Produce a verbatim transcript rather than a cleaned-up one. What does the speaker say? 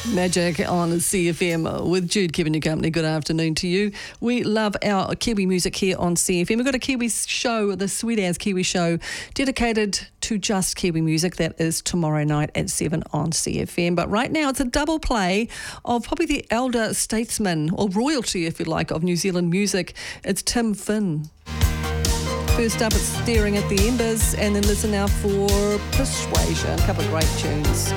Magic on C F M with Jude keeping you company. Good afternoon to you. We love our Kiwi music here on C F M. We've got a Kiwi show, the Sweet As Kiwi show, dedicated to just Kiwi music. That is tomorrow night at seven on C F M. But right now it's a double play of probably the elder statesman, or royalty if you like, of New Zealand music. It's Tim Finn. First up, it's Staring at the Embers, and then listen now for Persuasion, a couple of great tunes.